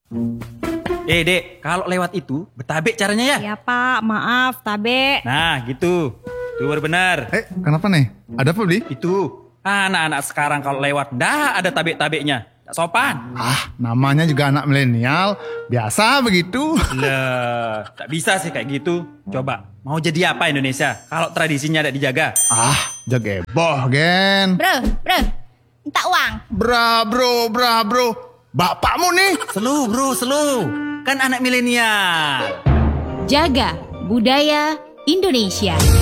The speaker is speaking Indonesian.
Dek, kalau lewat itu, betabek caranya ya? Ya Pak, maaf, tabe. Nah, gitu. Itu baru benar. Kenapa nih? Ada apa, Bli? Itu, anak-anak sekarang kalau lewat, dah ada tabek-tabeknya. Tak sopan. Namanya juga anak milenial. Biasa begitu. Lah, tak bisa sih kayak gitu. Coba, mau jadi apa Indonesia kalau tradisinya tidak dijaga? Jageboh, Gen. Bro, minta uang. Bro. Bapakmu nih. Slow bro, slow. Kan anak milenial. Jaga budaya Indonesia.